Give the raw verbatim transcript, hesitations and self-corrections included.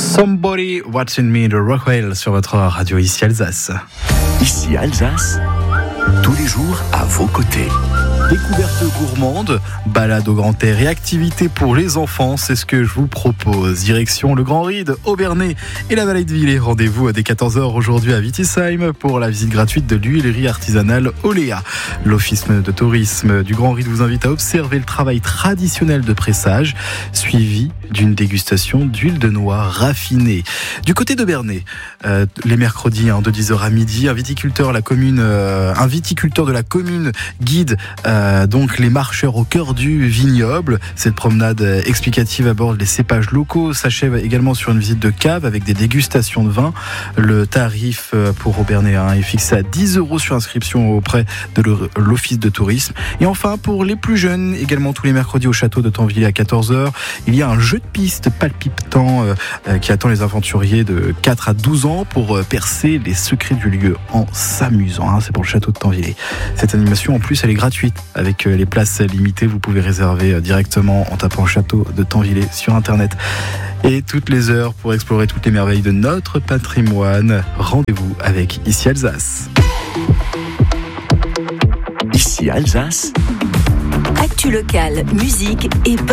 Somebody Watching Me de Rockwell sur votre radio ici Alsace. Ici Alsace, tous les jours à vos côtés. Découvertes gourmandes, balades au grand air et activités pour les enfants, c'est ce que je vous propose. Direction le Grand Ried, Obernai et la Vallée de Villers. Rendez-vous dès quatorze heures aujourd'hui à Wittisheim pour la visite gratuite de l'huilerie artisanale Oléa. L'Office de tourisme du Grand Ried vous invite à observer le travail traditionnel de pressage, suivi d'une dégustation d'huile de noix raffinée. Du côté d'Obernai, euh, les mercredis hein, de dix heures à midi, un viticulteur, la commune, euh, un viticulteur de la commune guide euh, donc les marcheurs au cœur du vignoble. Cette promenade explicative aborde les cépages locaux s'achève également sur une visite de cave avec des dégustations de vin. Le tarif pour Obernai hein, est fixé à dix euros sur inscription auprès de l'Office de tourisme. Et enfin, pour les plus jeunes, également tous les mercredis au château de Tanvillers à quatorze heures, il y a un jeu de piste palpitant euh, qui attend les aventuriers de quatre à douze ans pour euh, percer les secrets du lieu en s'amusant. Hein, c'est pour le château de Tanvillers. Cette animation, en plus, elle est gratuite avec euh, les places limitées. Vous pouvez réserver euh, directement en tapant château de Tanvillers sur Internet. Et toutes les heures pour explorer toutes les merveilles de notre patrimoine. Rendez-vous avec Ici Alsace. Ici Alsace. Actu locale, musique et